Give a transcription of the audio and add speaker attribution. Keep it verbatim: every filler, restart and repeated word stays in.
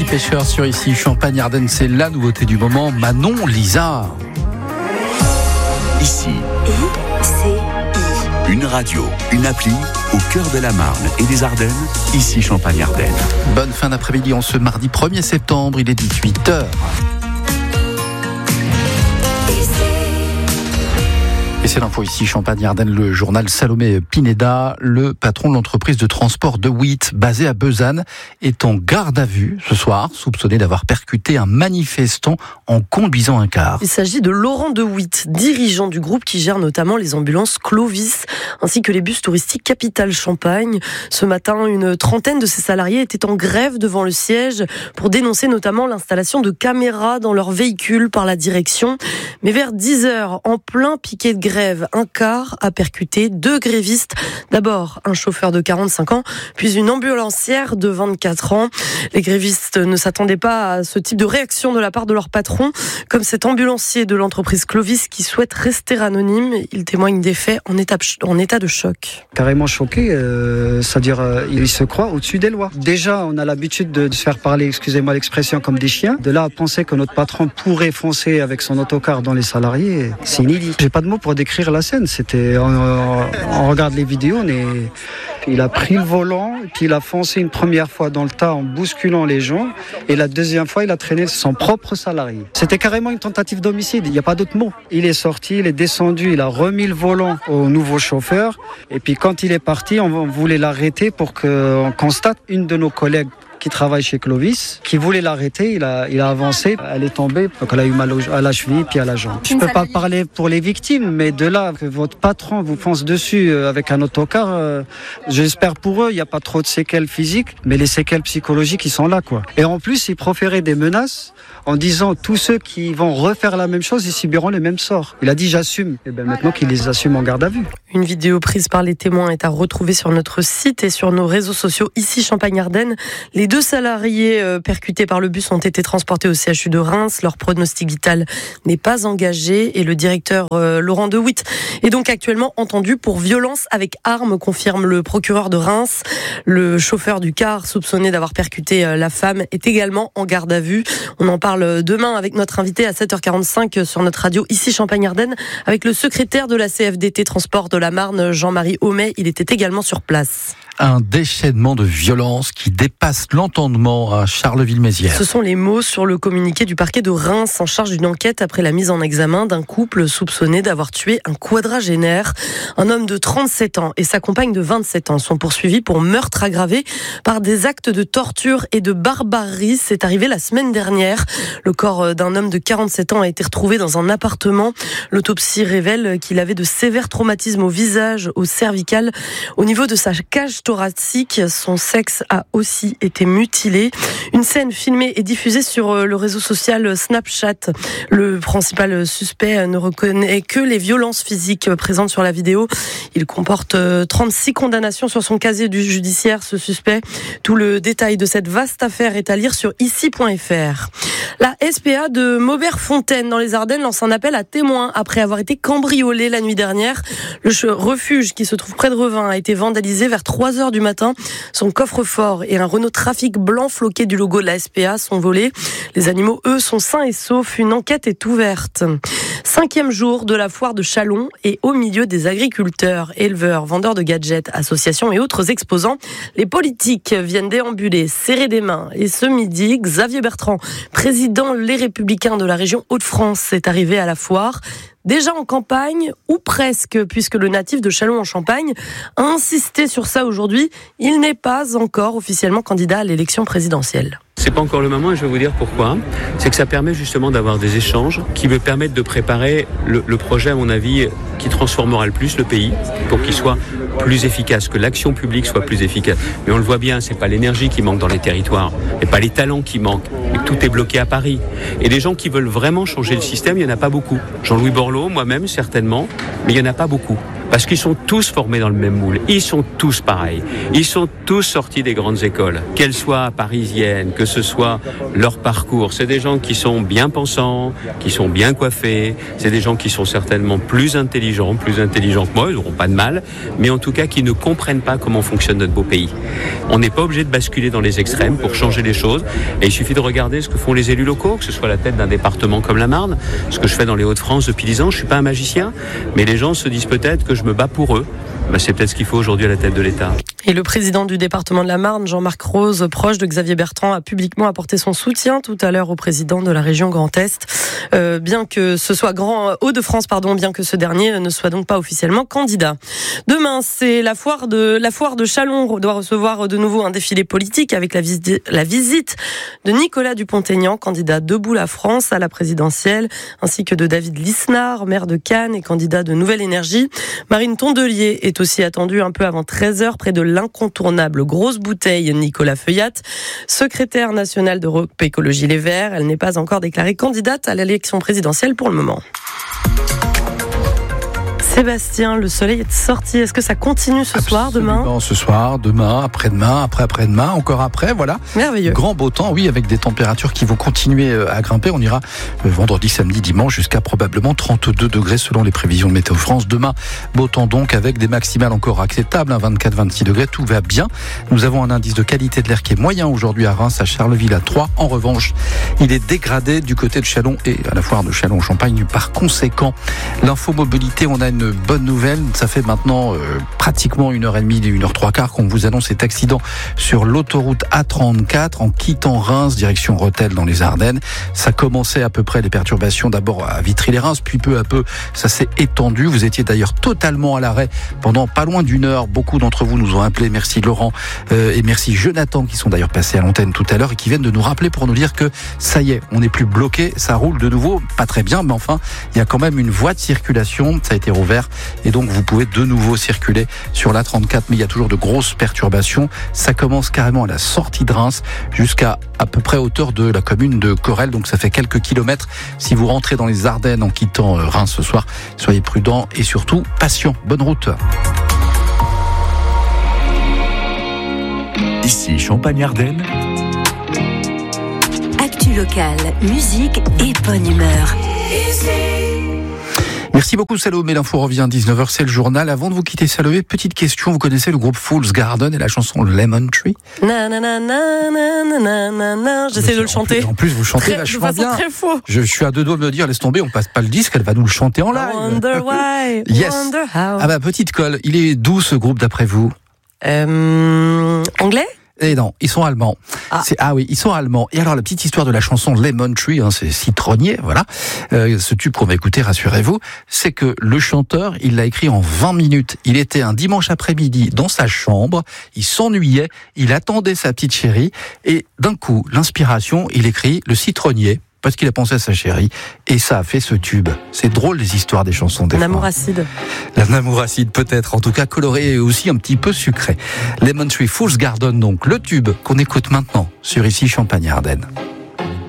Speaker 1: pêcheurs sur ici Champagne-Ardenne, c'est la nouveauté du moment. Manon Lisa.
Speaker 2: Ici,
Speaker 3: I C I.
Speaker 2: une radio, une appli au cœur de la Marne et des Ardennes. Ici Champagne-Ardenne.
Speaker 1: Bonne fin d'après-midi en ce mardi premier septembre, il est dix-huit heures. Et c'est l'info ici, Champagne-Ardenne, le journal Salomé Pineda. Le patron de l'entreprise de transport de Witt, basé à Besanne, est en garde à vue ce soir, soupçonné d'avoir percuté un manifestant en conduisant un car.
Speaker 4: Il s'agit de Laurent de Witt, dirigeant du groupe qui gère notamment les ambulances Clovis, ainsi que les bus touristiques Capitale Champagne. Ce matin, une trentaine de ses salariés étaient en grève devant le siège pour dénoncer notamment l'installation de caméras dans leurs véhicules par la direction. Mais vers dix heures, en plein piquet de grève, Grève, un car a percuté deux grévistes. D'abord, un chauffeur de quarante-cinq ans, puis une ambulancière de vingt-quatre ans. Les grévistes ne s'attendaient pas à ce type de réaction de la part de leur patron, comme cet ambulancier de l'entreprise Clovis qui souhaite rester anonyme. Il témoigne des faits en état, en état de choc.
Speaker 5: Carrément choqué, euh, c'est-à-dire euh, il se croit au-dessus des lois. Déjà, on a l'habitude de se faire parler, excusez-moi l'expression, comme des chiens. De là à penser que notre patron pourrait foncer avec son autocar dans les salariés, c'est inédit. J'ai pas de mots pour décrire la scène. C'était, on, on regarde les vidéos, on est, il a pris le volant, et puis il a foncé une première fois dans le tas en bousculant les gens, et la deuxième fois, il a traîné son propre salarié. C'était carrément une tentative d'homicide, il n'y a pas d'autre mot. Il est sorti, il est descendu, il a remis le volant au nouveau chauffeur, et puis quand il est parti, on voulait l'arrêter pour qu'on constate une de nos collègues qui travaille chez Clovis, qui voulait l'arrêter, il a, il a avancé, elle est tombée, donc elle a eu mal à la cheville puis à la jambe. Je ne peux pas parler pour les victimes, mais de là que votre patron vous fonce dessus avec un autocar, euh, j'espère pour eux, il n'y a pas trop de séquelles physiques, mais les séquelles psychologiques, ils sont là, quoi. Et en plus, il proférait des menaces en disant tous ceux qui vont refaire la même chose, ils subiront le même sort. Il a dit j'assume. Et bien maintenant qu'il les assume en garde à vue.
Speaker 4: Une vidéo prise par les témoins est à retrouver sur notre site et sur nos réseaux sociaux ici Champagne-Ardenne. Les deux salariés percutés par le bus ont été transportés au C H U de Reims. Leur pronostic vital n'est pas engagé et le directeur euh, Laurent de Witt est donc actuellement entendu pour violence avec arme, confirme le procureur de Reims. Le chauffeur du car soupçonné d'avoir percuté euh, la femme est également en garde à vue. On en parle demain avec notre invité à sept heures quarante-cinq sur notre radio ici Champagne-Ardenne avec le secrétaire de la C F D T Transport de la Marne, Jean-Marie Aumet. Il était également sur place.
Speaker 1: Un déchaînement de violence qui dépasse l'entendement à Charleville-Mézières.
Speaker 4: Ce sont les mots sur le communiqué du parquet de Reims en charge d'une enquête après la mise en examen d'un couple soupçonné d'avoir tué un quadragénaire. Un homme de trente-sept ans et sa compagne de vingt-sept ans sont poursuivis pour meurtre aggravé par des actes de torture et de barbarie. C'est arrivé la semaine dernière. Le corps d'un homme de quarante-sept ans a été retrouvé dans un appartement. L'autopsie révèle qu'il avait de sévères traumatismes au visage, au cervical, au niveau de sa cage thoracique. Son sexe a aussi été mutilé. Une scène filmée et diffusée sur le réseau social Snapchat. Le principal suspect ne reconnaît que les violences physiques présentes sur la vidéo. Il comporte trente-six condamnations sur son casier du judiciaire, ce suspect. Tout le détail de cette vaste affaire est à lire sur ici point f r. La S P A de Maubert-Fontaine dans les Ardennes lance un appel à témoins après avoir été cambriolé la nuit dernière. Le refuge qui se trouve près de Revin a été vandalisé vers trois heures du matin. Son coffre-fort et un Renault Trafic blanc floqué du logo de la S P A sont volés. Les animaux, eux, sont sains et saufs. Une enquête est ouverte. Cinquième jour de la foire de Châlons et au milieu des agriculteurs, éleveurs, vendeurs de gadgets, associations et autres exposants, les politiques viennent déambuler, serrer des mains. Et ce midi, Xavier Bertrand, président Les Républicains de la région Hauts-de-France, est arrivé à la foire. Déjà en campagne, ou presque, puisque le natif de Châlons-en-Champagne a insisté sur ça aujourd'hui. Il n'est pas encore officiellement candidat à l'élection présidentielle.
Speaker 6: C'est pas encore le moment et je vais vous dire pourquoi. C'est que ça permet justement d'avoir des échanges qui me permettent de préparer le, le projet, à mon avis, qui transformera le plus le pays pour qu'il soit plus efficace, que l'action publique soit plus efficace. Mais on le voit bien, c'est pas l'énergie qui manque dans les territoires, et pas les talents qui manquent, et que tout est bloqué à Paris. Et des gens qui veulent vraiment changer le système, il y en a pas beaucoup. Jean-Louis Borloo, moi-même certainement, mais il y en a pas beaucoup. Parce qu'ils sont tous formés dans le même moule. Ils sont tous pareils. Ils sont tous sortis des grandes écoles. Qu'elles soient parisiennes, que ce soit leur parcours. C'est des gens qui sont bien pensants, qui sont bien coiffés. C'est des gens qui sont certainement plus intelligents, plus intelligents que moi. Ils n'auront pas de mal. Mais en tout cas, qui ne comprennent pas comment fonctionne notre beau pays. On n'est pas obligé de basculer dans les extrêmes pour changer les choses. Et il suffit de regarder ce que font les élus locaux, que ce soit à la tête d'un département comme la Marne, ce que je fais dans les Hauts-de-France depuis dix ans. Je suis pas un magicien, mais les gens se disent peut-être que je me bats pour eux. Ben, c'est peut-être ce qu'il faut aujourd'hui à la tête de l'État.
Speaker 4: Et le président du département de la Marne, Jean-Marc Rose, proche de Xavier Bertrand, a publiquement apporté son soutien tout à l'heure au président de la région Grand Est. Euh, bien que ce soit Grand Hauts-de-France, pardon, bien que ce dernier ne soit donc pas officiellement candidat. Demain, c'est la foire de la foire de Châlons doit recevoir de nouveau un défilé politique avec la visite, la visite de Nicolas Dupont-Aignan, candidat Debout la France à la présidentielle, ainsi que de David Lisnard, maire de Cannes et candidat de Nouvelle Énergie. Marine Tondelier est aussi attendue un peu avant treize heures près de l'incontournable grosse bouteille Nicolas Feuillat, secrétaire nationale d'Europe Écologie Les Verts. Elle n'est pas encore déclarée candidate à l'élection présidentielle pour le moment. Sébastien, le soleil est sorti. Est-ce que ça continue ce
Speaker 1: Absolument,
Speaker 4: soir, demain ?
Speaker 1: Ce soir, demain, après-demain, après-après-demain, encore après, voilà.
Speaker 4: Merveilleux.
Speaker 1: Grand beau temps, oui, avec des températures qui vont continuer à grimper. On ira vendredi, samedi, dimanche jusqu'à probablement trente-deux degrés selon les prévisions de Météo France. Demain, beau temps donc avec des maximales encore acceptables, hein, vingt-quatre à vingt-six degrés, tout va bien. Nous avons un indice de qualité de l'air qui est moyen aujourd'hui à Reims, à Charleville à trois. En revanche, il est dégradé du côté de Châlons et à la foire de Châlons-en-Champagne. Par conséquent, l'infomobilité, on a une bonne nouvelle. Ça fait maintenant euh, pratiquement une heure et demie, une heure trois quarts qu'on vous annonce cet accident sur l'autoroute A trente-quatre en quittant Reims, direction Rethel dans les Ardennes. Ça commençait à peu près les perturbations d'abord à Vitry-les-Reims, puis peu à peu ça s'est étendu. Vous étiez d'ailleurs totalement à l'arrêt pendant pas loin d'une heure. Beaucoup d'entre vous nous ont appelé. Merci Laurent euh, et merci Jonathan qui sont d'ailleurs passés à l'antenne tout à l'heure et qui viennent de nous rappeler pour nous dire que ça y est, on n'est plus bloqué, ça roule de nouveau, pas très bien, mais enfin il y a quand même une voie de circulation, ça a été rouvert et donc vous pouvez de nouveau circuler sur l'A trente-quatre, mais il y a toujours de grosses perturbations. Ça commence carrément à la sortie de Reims jusqu'à à peu près hauteur de la commune de Corrèze, donc ça fait quelques kilomètres. Si vous rentrez dans les Ardennes en quittant Reims ce soir, soyez prudents et surtout patient. Bonne route.
Speaker 2: Ici Champagne-Ardenne.
Speaker 3: Actu locale, musique et bonne humeur.
Speaker 1: Merci beaucoup Salomé, l'info revient à dix-neuf heures, c'est le journal. Avant de vous quitter Salomé, petite question, vous connaissez le groupe Fool's Garden et la chanson Lemon Tree ?
Speaker 4: Na, na, na, na, na, na, na, na. J'essaie de le chanter.
Speaker 1: En plus, vous chantez
Speaker 4: très,
Speaker 1: vachement
Speaker 4: de façon
Speaker 1: bien.
Speaker 4: Très faux.
Speaker 1: Je, je suis à deux doigts de me dire, laisse tomber, on passe pas le disque, elle va nous le chanter en live.
Speaker 4: I wonder why,
Speaker 1: Yes.
Speaker 4: wonder how.
Speaker 1: Ah bah petite colle, il est d'où ce groupe d'après vous ?
Speaker 4: Euh, anglais ?
Speaker 1: Eh non, ils sont allemands.
Speaker 4: Ah.
Speaker 1: C'est, ah oui, ils sont allemands. Et alors la petite histoire de la chanson Lemon Tree, hein, c'est citronnier, voilà. Euh, ce tube qu'on va écouter, rassurez-vous, c'est que le chanteur, il l'a écrit en vingt minutes. Il était un dimanche après-midi dans sa chambre, il s'ennuyait, il attendait sa petite chérie, et d'un coup, l'inspiration, il écrit le citronnier. Parce qu'il a pensé à sa chérie, et ça a fait ce tube. C'est drôle les histoires des chansons des
Speaker 4: Un
Speaker 1: fois.
Speaker 4: amour acide.
Speaker 1: Un amour acide peut-être, en tout cas coloré et aussi un petit peu sucré. Lemon Tree Fool's Garden donc, le tube qu'on écoute maintenant sur Ici Champagne-Ardenne.